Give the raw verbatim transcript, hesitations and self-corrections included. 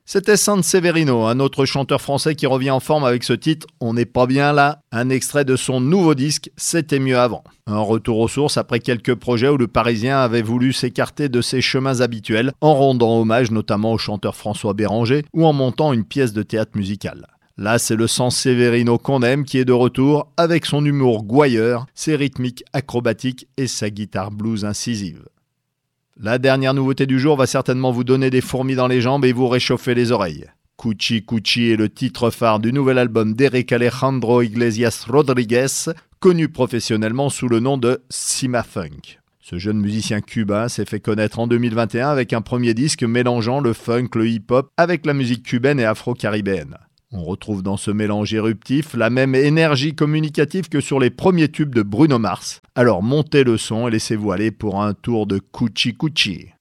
C'était Sanseverino, un autre chanteur français qui revient en forme avec ce titre « On n'est pas bien là », un extrait de son nouveau disque « C'était mieux avant ». Un retour aux sources après quelques projets où le Parisien avait voulu s'écarter de ses chemins habituels en rendant hommage notamment au chanteur François Béranger ou en montant une pièce de théâtre musical. Là, c'est le Sanseverino qu'on aime qui est de retour avec son humour gouailleur, ses rythmiques acrobatiques et sa guitare blues incisive. La dernière nouveauté du jour va certainement vous donner des fourmis dans les jambes et vous réchauffer les oreilles. Cuchi Cuchi est le titre phare du nouvel album d'Eric Alejandro Iglesias Rodriguez, connu professionnellement sous le nom de Cima Funk. Ce jeune musicien cubain s'est fait connaître en deux mille vingt et un avec un premier disque mélangeant le funk, le hip-hop avec la musique cubaine et afro-caribéenne. On retrouve dans ce mélange éruptif la même énergie communicative que sur les premiers tubes de Bruno Mars. Alors montez le son et laissez-vous aller pour un tour de Cuchi Cuchi.